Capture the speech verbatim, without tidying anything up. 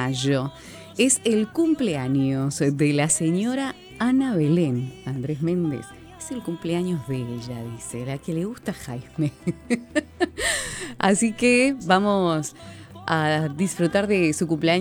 mayo. Es el cumpleaños de la señora Ana Belén. Andrés Méndez. Es el cumpleaños de ella, dice, la que le gusta a Jaime. Así que vamos a disfrutar de su cumpleaños.